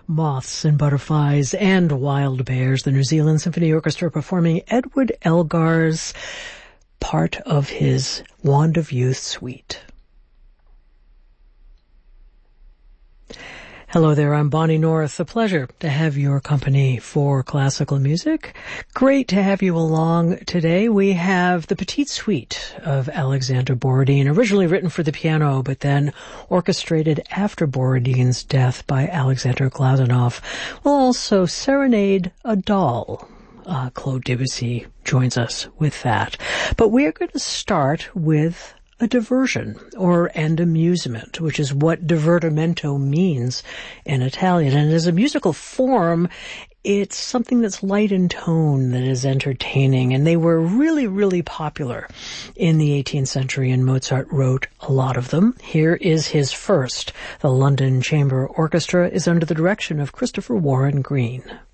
Moths and Butterflies and Wild Bears, the New Zealand Symphony Orchestra performing Edward Elgar's part of his Wand of Youth suite. Hello there, I'm Bonnie North. A pleasure to have your company for classical music. Great to have you along today. We have the Petite Suite of Alexander Borodin, originally written for the piano, but then orchestrated after Borodin's death by Alexander Glazunov. We'll also serenade a doll. Claude Debussy joins us with that. But we're going to start with a diversion and amusement, which is what divertimento means in Italian. And as a musical form, it's something that's light in tone, that is entertaining. And they were really, really popular in the 18th century, and Mozart wrote a lot of them. Here is his first. The London Chamber Orchestra is under the direction of Christopher Warren Green.